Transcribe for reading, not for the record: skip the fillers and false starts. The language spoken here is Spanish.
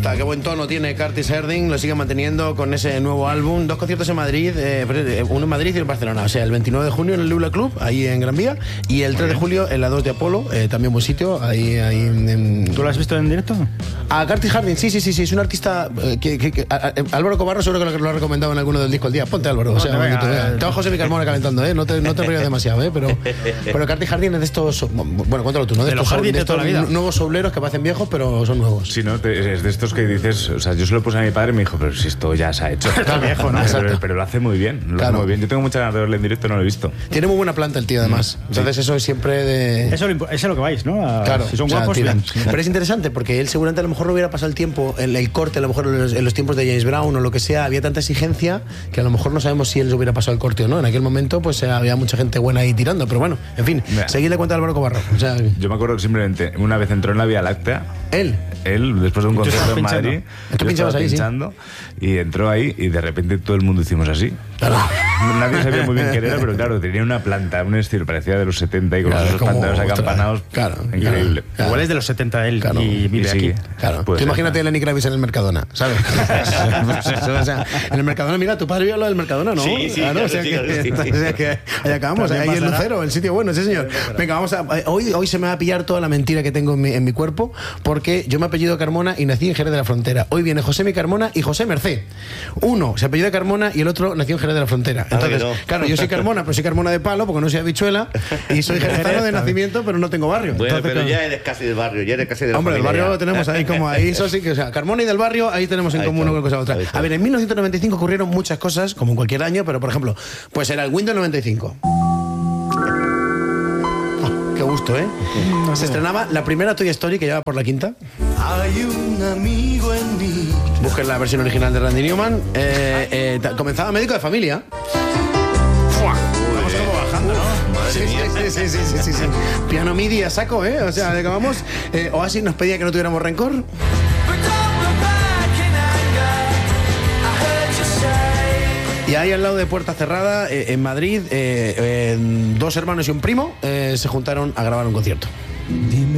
gusta, qué buen tono tiene Curtis Herding, lo sigue manteniendo con ese nuevo álbum. 2 conciertos en Madrid, uno en Madrid y otro en Barcelona. O sea, el 29 de junio en el Lula Club, ahí en Gran Vía, y el 3 de julio en la 2 de Apolo, también buen sitio, ahí ¿Tú lo has visto en directo? A Curtis Herding, sí, es un artista Álvaro Cobarro seguro que lo ha recomendado en alguno del disco del día. Ponte Álvaro, o sea, estaba José Mi Carmona calentando, no te rías demasiado, pero Curtis Herding es de estos, bueno, cuéntalo tú, ¿no? De estos nuevos souleros que parecen viejos, pero son nuevos. Sí, ¿no? Es de estos que dices, o sea, yo se lo puse a mi padre y me dijo, pero si esto ya se ha hecho. Está viejo, ¿no? Pero lo hace muy bien, hace muy bien. Yo tengo muchas ganas de verle en directo, no lo he visto. Tiene muy buena planta el tío, además. Entonces eso es siempre de... Eso es lo que vais, ¿no? Claro. Si son guapos, bien. Pero es interesante porque él seguramente a lo mejor no hubiera pasado el tiempo, el corte, a lo mejor en los tiempos de James Brown o lo que sea, había tanta exigencia que a lo mejor no sabemos si él se hubiera pasado el corte o no. En aquel momento pues había mucha gente buena ahí tirando, pero bueno, en fin, seguidle cuenta a Álvaro Cobarro. O sea, yo me acuerdo simplemente, una vez entró en la Vía Láctea. Él, después de un concierto en Madrid, tú pinchabas ahí, pinchando, y entró ahí y de repente todo el mundo hicimos así. Claro. Nadie sabía muy bien qué era, pero claro, tenía una planta, un estilo, parecía de los 70 y con esos pantalones acampanados. Increíble. Claro. Igual es de los 70 él y vive aquí. Claro. Tú imagínate a Lenny Kravitz en el Mercadona, ¿sabes? O sea, en el Mercadona, mira, tu padre vio lo del Mercadona, ¿no? Sí, claro, o sea que ahí acabamos, ahí el Lucero, el sitio bueno, sí señor. Venga, vamos a... Hoy se me va a pillar toda la mentira que tengo en mi cuerpo, porque yo me apellido Carmona y nací en Jerez de la Frontera. Hoy viene José Mi Carmona y José Merced. Uno se apellida Carmona y el otro nació en Jerez de la Frontera. Entonces, claro, yo soy Carmona, pero soy Carmona de palo, porque no soy habichuela, y soy jerezano de nacimiento, pero no tengo barrio. Bueno, entonces, pero ya eres casi del barrio, ya eres casi de la hombre, el barrio ya. lo tenemos ahí como ahí, eso sí que, o sea, Carmona y del barrio, ahí tenemos en común una cosa u otra. A ver, en 1995 ocurrieron muchas cosas, como en cualquier año, pero por ejemplo, pues era el Windows 95. Qué gusto, ¿eh? Se estrenaba la primera Toy Story que lleva por la quinta. Hay un amigo en mí. Busquen la versión original de Randy Newman. Comenzaba Médico de Familia. Vamos como bajando, ¿no? Sí. Piano MIDI a saco, ¿eh? O sea, acabamos. Oasis nos pedía que no tuviéramos rencor. Y ahí al lado de Puerta Cerrada, en Madrid, 2 hermanos y un primo se juntaron a grabar un concierto.